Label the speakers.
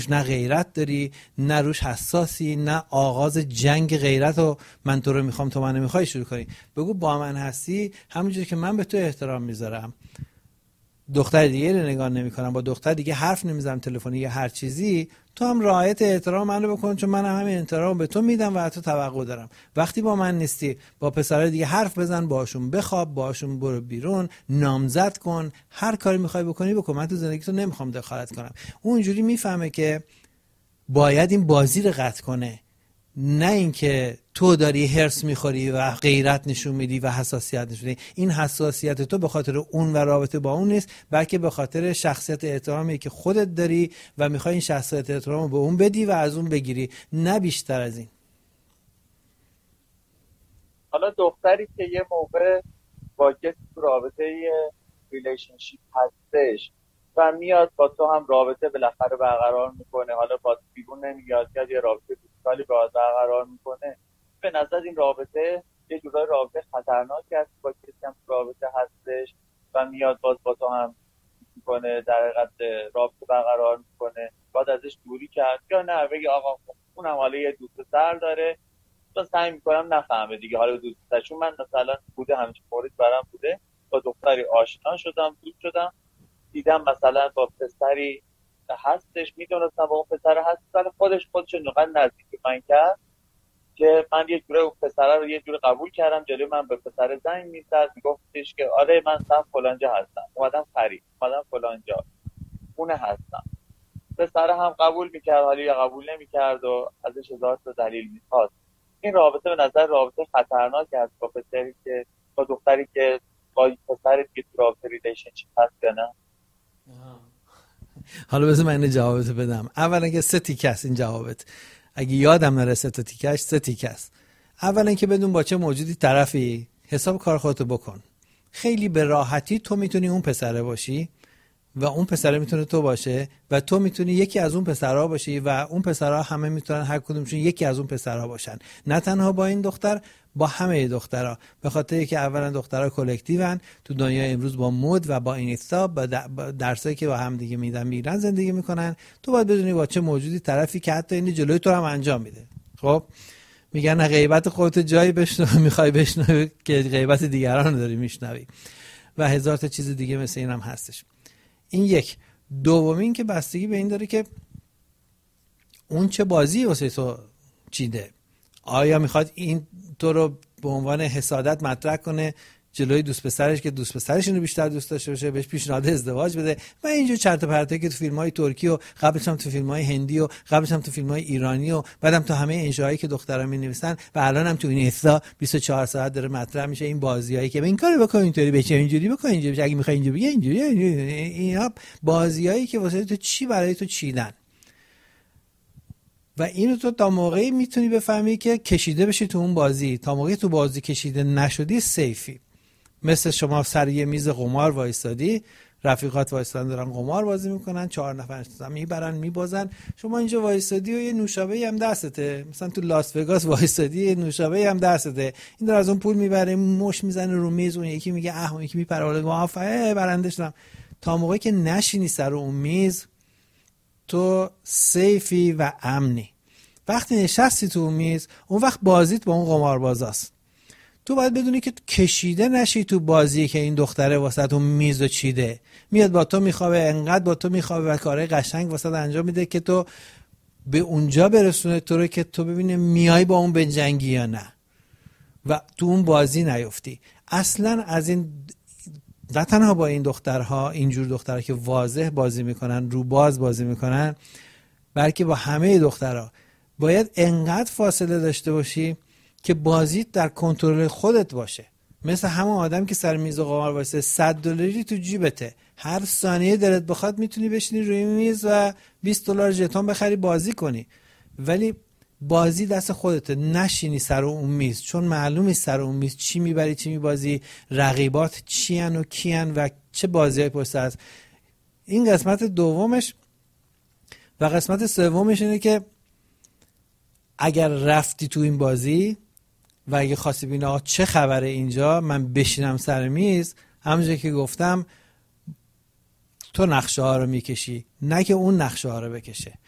Speaker 1: نه غیرت داری، نه روش حساسی، نه آغاز جنگ غیرت و من تو رو میخوام تو منو میخوای شروع کنی. بگو با من هستی همونجوری که من به تو احترام میذارم، دختر دیگه رو نگاه نمی‌کنم، با دختر دیگه حرف نمیزنم تلفنی یا هر چیزی، تو هم رعایت احترام منو بکن، چون من همین احترام به تو میدم و از تو توقع دارم. وقتی با من نیستی با پسرای دیگه حرف بزن، باشون بخواب، باشون برو بیرون، نامزد کن، هر کاری میخوای بکنی بکن، من تو زندگی تو نمیخوام دخالت کنم. اونجوری میفهمه که باید این بازی رو قطع کنه، نه اینکه تو داری هرس میخوری و غیرت نشون میدی و حساسیت نشون میدی. این حساسیت تو به خاطر اون و رابطه با اون نیست، بلکه به خاطر شخصیت احترامی که خودت داری و میخوای این شخصیت احترام رو به اون بدی و از اون بگیری، نه بیشتر از این.
Speaker 2: حالا دختری که یه موقع با کسی تو رابطه ریلیشنشیپ هستش و میاد با تو هم رابطه بالاخره برقرار میکنه، حالا با بیرون نمیاد یا یه رابطه دوستالی باهات برقرار میکنه، به نظر این رابطه یه جورای رابطه خطرناکی است. با کسی هم تو رابطه هستش و میاد با تو هم میکنه، در حقیقت رابطه برقرار میکنه، باید ازش دوری کرد یا نه بگی آقا اونم حالا یه دوست سر داره، تو سعی میکنم نفهمه دیگه حالا دوستش. چون من مثلا بوده همچین مورد برام بوده، با دختری آشنا شدم، دوست شدم، دیدم مثلا با پسری هستش، میدونستم با اون پسر هست، ولی خودش نقدر نزدیک من کرد که من یه جوره اون پسره رو یه جوره قبول کردم. جلوی من به پسر زنگ میزد، میگفتش که آره من سم فلانجا هستم، اومدم فلانجا خونه هستم. پسر هم قبول میکرد، حالا یا قبول نمیکرد و ازش هزار تا دلیل میخواست. این رابطه به نظر رابطه خطرناکی است با پسری که با دختری که با پسری که تو رابطه ریلیشنشیپ هست یا نه.
Speaker 1: حالا بذار من این جوابت بدم. اولا که 3 تیکه است این جوابت، اگه یادم نره 3 تیکش 3 تیکه است. اولا که بدون با چه موجودی طرفی حساب کار خودتو بکن. خیلی به راحتی تو میتونی اون پسره باشی و اون پسره میتونه تو باشه و تو میتونی یکی از اون پسرها باشی و اون پسرها همه میتونن هر کدومشون یکی از اون پسرها باشن. نه تنها با این دختر، با همه دخترها، به خاطر اینکه اولا دخترها کلکتیون تو دنیای امروز با مد و با اینستا با درسایی که با هم دیگه میرن زندگی میکنن. تو باید بدونی با چه موجودی طرفی که حتی این جلوی تو هم انجام میده. خب میگن غیبت خودت جایی بشنو میخوای بشنوی که غیبت دیگران داری میشنوی و هزار تا چیز دیگه مثل این هم هستش. این یک. دومین که بستگی به این داره که اون چه بازی واسه تو چیده. آیا میخواد این تو رو به عنوان حسادت مطرح کنه جلوی دوست پسرش که دوست پسرش اینو بیشتر دوست داشته باشه، بهش پیشنهاد ازدواج بده و اینجور چرت و پرتایی که تو فیلم‌های ترکی و قبلش هم تو فیلم‌های هندی و قبلش هم تو فیلم‌های ایرانی و بعدم تو همه انشاءایی که دخترا می‌نویسن و الان هم تو این اینستا 24 ساعت داره مطرح میشه، این بازیایی که این کارو بکن، اینطوری بچه، اینجوری بکن، اینجوری، اگه می‌خوای اینجوری بگی اینجوری، اینا بازیایی که واسه تو چی برای تو چیدن. و اینو تو تا موقعی میتونی بفهمی که کشیده بشی تو اون بازی. تا موقعی تو بازی کشیده نشدی سیفی. مثل شما سر یه میز قمار وایستادی، رفیقات وایستادن دارن قمار بازی میکنن، 4 نفر نشستن میبرن میبازن، شما اینجا وایستادی و یه نوشابه‌ای هم دستته، مثلا تو لاس وگاس وایستادی یه نوشابه‌ای هم دستته، این داره از اون پول میبره، مش میزنه رو میز، اون یکی میگه اه، اون یکی میپره بالا، موافقه برنده شدم. تا موقعی که نشینی سر اون میز تو سیفی و امنی. وقتی نشستی تو اون میز، اون وقت بازیت با اون قماربازاست. تو باید بدونی که کشیده نشی تو بازی که این دختره واسه اون میز رو چیده، میاد با تو میخوابه، انقدر با تو میخوابه و کارهای قشنگ واسه انجام میده که تو به اونجا برسونه تو رو که تو ببینه میای با اون بجنگی یا نه و تو اون بازی نیفتی. اصلا از این نه تنها با این دخترها، اینجور دخترها که واضح بازی میکنن، رو باز بازی میکنن، بلکه با همه دخترها باید انقدر فاصله داشته باشی که بازیت در کنترل خودت باشه. مثل همون آدم که سر میز قمار واسه $100 تو جیبته، هر ثانیه دلت بخواد میتونی بشینی روی میز و $20 ژتون بخری بازی کنی، ولی بازی دست خودته. نشینی سر اون میز، چون معلومه سر اون میز چی میبری چی میبازی، رقیبات چی ان و کی ان و چه بازیای پشت هست. این قسمت دومش. و قسمت سومش اینه که اگر رفتی تو این بازی و اگه خواستی ببینی آقا چه خبره اینجا، من بشینم سر میز، همونجوری که گفتم تو نقشه ها رو میکشی، نه که اون نقشه ها رو بکشه.